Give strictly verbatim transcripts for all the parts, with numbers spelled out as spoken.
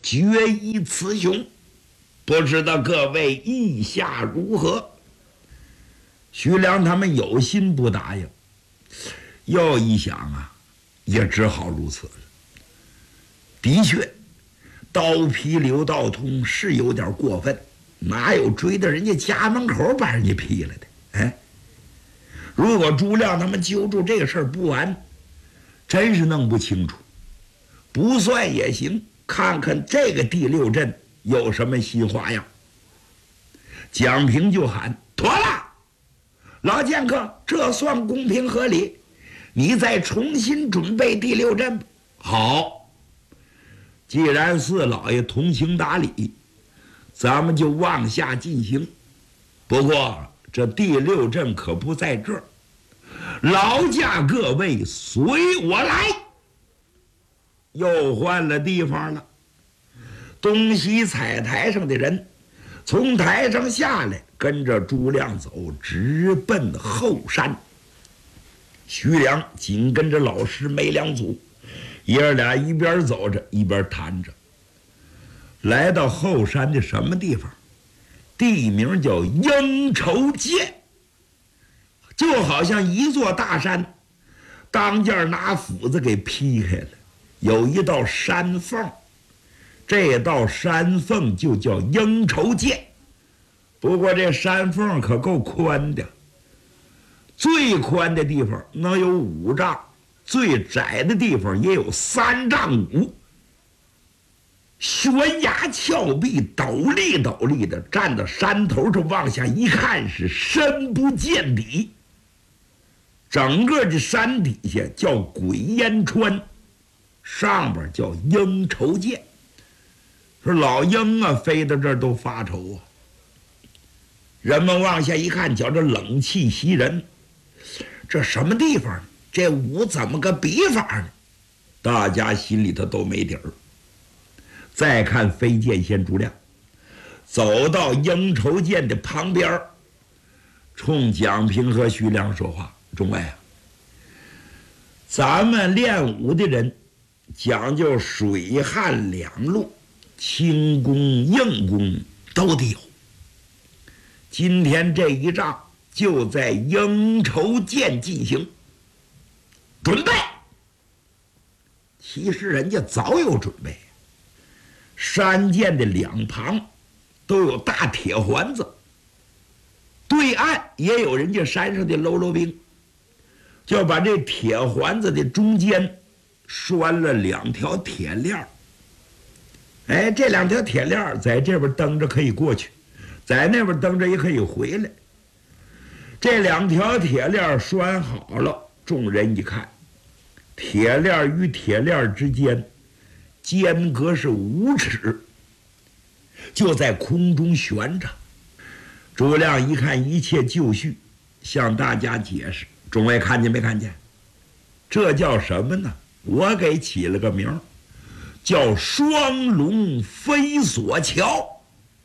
决一雌雄，不知道各位意下如何？徐良他们有心不答应，又一想啊，也只好如此了。的确，刀劈刘道通是有点过分，哪有追到人家家门口把人家劈了的？哎，如果朱亮他们揪住这个事儿不完，真是弄不清楚。不算也行，看看这个第六阵有什么新花样。蒋平就喊：妥了，老剑客，这算公平合理，你再重新准备第六阵吧。好，既然四老爷同情达理，咱们就往下进行。不过这第六阵可不在这儿，劳驾各位随我来。又换了地方了。东西彩台上的人从台上下来，跟着朱亮走，直奔后山。徐良紧跟着老师梅良祖，爷儿俩一边走着一边谈着。来到后山的什么地方？地名叫应酬界，就好像一座大山，当间拿斧子给劈开了，有一道山缝，这道山缝就叫应酬界。不过这山缝可够宽的，最宽的地方能有五丈，最窄的地方也有三丈五。悬崖峭壁，陡立陡立的，站到山头上往下一看，是深不见底。整个的山底下叫鬼烟川，上边叫应酬界。说老鹰啊，飞到这儿都发愁啊。人们往下一看，觉着冷气袭人，这什么地方？这舞怎么个比法呢？大家心里头都没底儿。再看飞剑仙朱亮，走到应酬剑的旁边，冲蒋平和徐良说话：众位啊，咱们练武的人讲究水旱两路，轻功硬功都得有。今天这一仗就在应酬剑进行，准备。其实人家早有准备，山涧的两旁都有大铁环子，对岸也有人家山上的喽啰兵，就把这铁环子的中间拴了两条铁链。哎，这两条铁链在这边蹬着可以过去，在那边蹬着也可以回来。这两条铁链拴好了，众人一看，铁链与铁链之间间隔是五尺，就在空中悬着。朱亮一看一切就绪，向大家解释：众位看见没看见？这叫什么呢？我给起了个名，叫双龙飞索桥。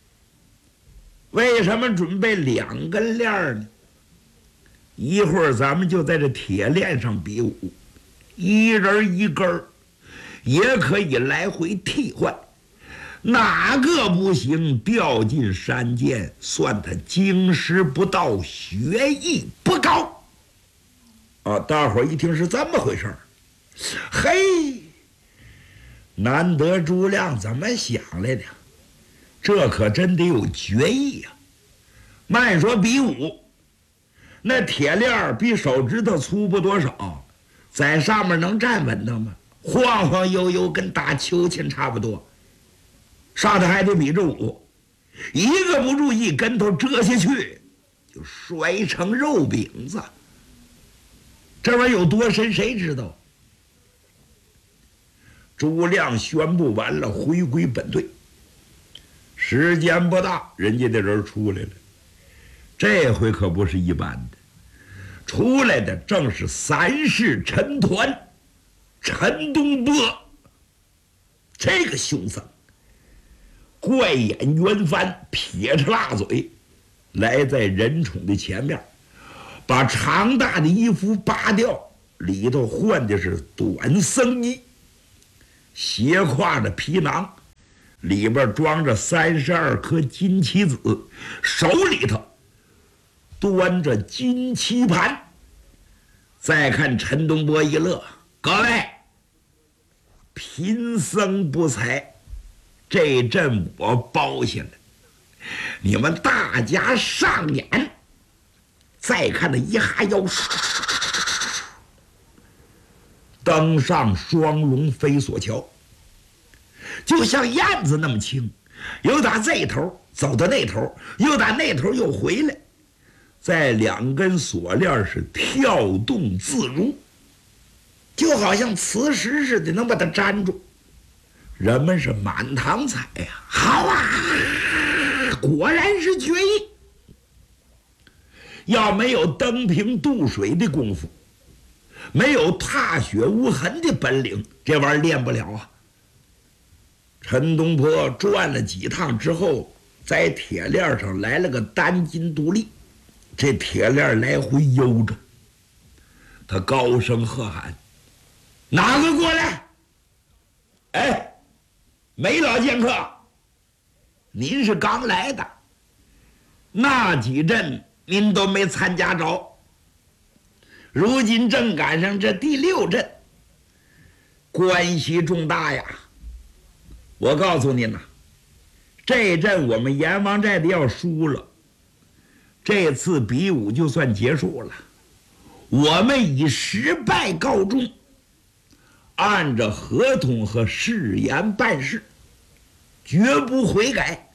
为什么准备两根链呢？一会儿咱们就在这铁链上比武，一人一根儿，也可以来回替换，哪个不行，掉进山涧，算他经师不到，学艺不高。啊，大伙儿一听是这么回事儿，嘿，难得朱亮怎么想来的？这可真得有决议呀！慢说比武，那铁链比手指头粗不多少，在上面能站稳当吗？晃晃悠悠，跟打秋千差不多。上头还得比着舞，一个不注意，跟头折下去，就摔成肉饼子。这玩意儿有多深，谁知道？朱亮宣布完了，回归本队。时间不大，人家的人出来了。这回可不是一般的，出来的正是三世陈抟陈东波。这个凶僧，怪眼圆翻，撇着辣嘴，来在人宠的前面，把长大的衣服扒掉，里头换的是短僧衣，斜挎着皮囊， 里边装着三十二颗金棋子，手里头端着金棋盘。再看陈东坡一乐，各位，贫僧不才，这阵我包下来，你们大家上演。再看那一哈腰，登上双龙飞索桥，就像燕子那么轻，又打这头走到那头，又打那头又回来，在两根锁链是跳动自如，就好像磁石似的，能把它粘住。人们是满堂彩呀、啊，好啊，果然是绝艺。要没有登平渡水的功夫，没有踏雪无痕的本领，这玩意儿练不了啊。陈东坡转了几趟之后，在铁链上来了个单筋独立，这铁链来回悠着，他高声喝喊：“哪个过来？哎，梅老剑客，您是刚来的，那几阵您都没参加着，如今正赶上这第六阵，关系重大呀！我告诉您呐，这一阵我们阎王寨的要输了，这次比武就算结束了，我们以失败告终，按着合同和誓言办事，绝不悔改。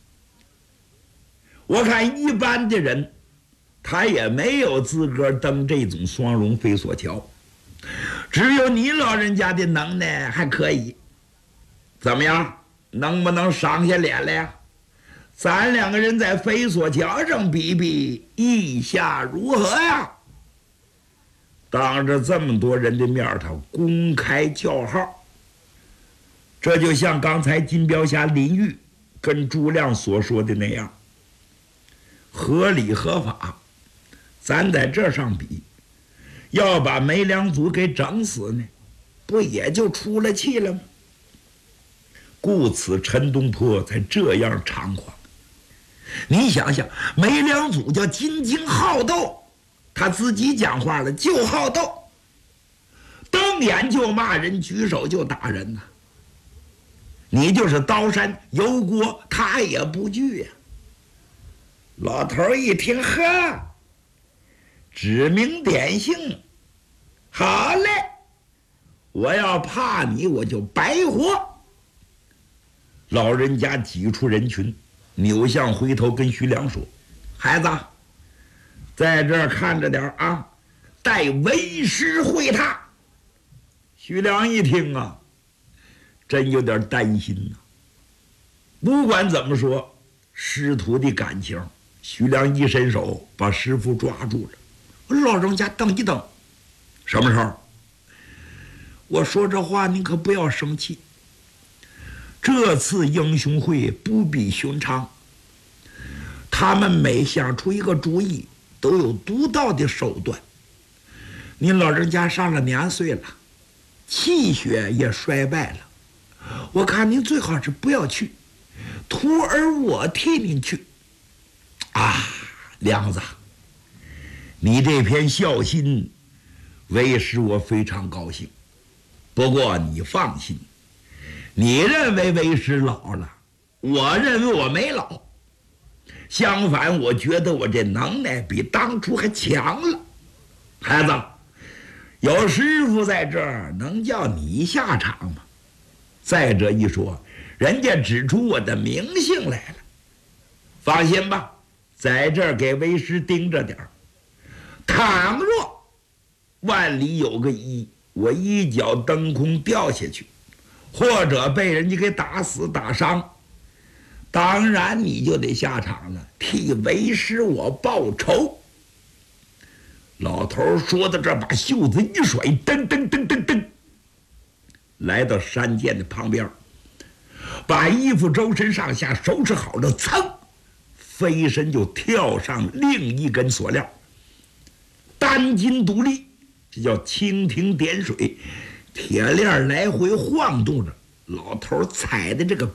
我看一般的人，他也没有资格登这种双龙飞索桥，只有你老人家的能耐还可以。怎么样，能不能赏下脸来呀？咱两个人在飞索桥上比比，意下如何呀？当着这么多人的面，他公开叫号，这就像刚才金标侠林玉跟朱亮所说的那样，合理合法。咱在这上比，要把梅良祖给整死呢，不也就出了气了吗？故此陈东坡才这样猖狂。你想想，梅良祖叫金睛好斗，他自己讲话了，就好斗，瞪眼就骂人，举手就打人呐、啊。你就是刀山油锅，他也不惧呀、啊。老头一听，呵，指名点姓，好嘞，我要怕你，我就白活。老人家挤出人群，扭向回头跟徐良说：“孩子，在这儿看着点啊，待为师会他。”徐良一听啊，真有点担心呐、啊。不管怎么说，师徒的感情，徐良一伸手把师傅抓住了。老人家等一等，什么时候？我说这话您可不要生气。这次英雄会不比寻常，他们每想出一个主意都有独到的手段。您老人家上了年岁了，气血也衰败了，我看您最好是不要去，徒儿我替您去。啊，梁子，你这片孝心，为师我非常高兴。不过你放心，你认为为师老了，我认为我没老。相反，我觉得我这能耐比当初还强了。孩子，有师傅在这儿，能叫你下场吗？再者一说，人家指出我的名姓来了。放心吧，在这儿给为师盯着点儿。倘若万里有个一，我一脚蹬空掉下去，或者被人家给打死打伤，当然你就得下场了，替为师我报仇。老头说到这儿，把袖子一甩，噔噔噔噔噔，来到山涧的旁边，把衣服周身上下收拾好了，噌，飞身就跳上另一根锁链，单筋独立，这叫蜻蜓点水，铁链来回晃动着，老头踩的这个